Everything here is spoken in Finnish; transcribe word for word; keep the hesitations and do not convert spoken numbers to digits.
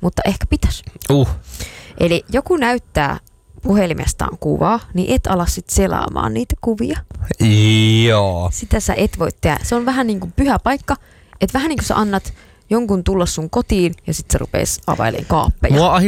mutta ehkä pitäisi. Uh. Eli joku näyttää puhelimestaan kuvaa, niin et ala sit selaamaan niitä kuvia. Joo. Sitä sä et voi tehdä. Se on vähän niin kuin pyhä paikka, että vähän niin kuin sä annat jonkun tulla sun kotiin ja sit se rupees availemaan kaappeja. Mua